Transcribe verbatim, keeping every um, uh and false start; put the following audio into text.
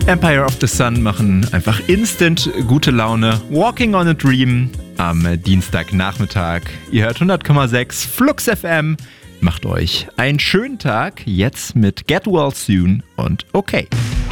Empire of the Sun machen einfach instant gute Laune. Walking on a Dream am Dienstagnachmittag. Ihr hört hundert Komma sechs Flux F M. Macht euch einen schönen Tag jetzt mit Get Well Soon und okay.